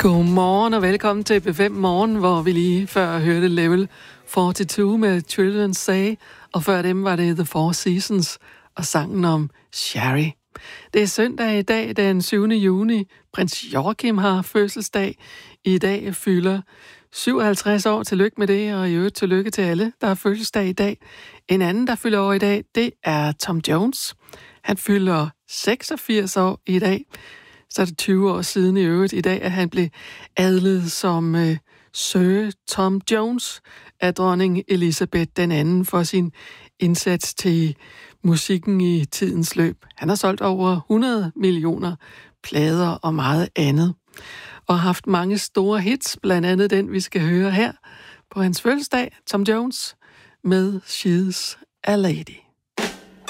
Godmorgen og velkommen til B5 Morgen, hvor vi lige før hørte Level 42 med Children Say, og før dem var det The Four Seasons og sangen om Sherry. Det er søndag i dag, den 7. juni. Prins Joachim har fødselsdag. I dag fylder 57 år. Tillykke med det, og i øvrigt tillykke til alle, der har fødselsdag i dag. En anden, der fylder år i dag, det er Tom Jones. Han fylder 86 år i dag. Så er det 20 år siden i øvrigt i dag, at han blev adlet som Sir Tom Jones af dronning Elizabeth II for sin indsats til musikken i tidens løb. Han har solgt over 100 millioner plader og meget andet, og haft mange store hits, blandt andet den, vi skal høre her på hans fødselsdag, Tom Jones med She's a Lady.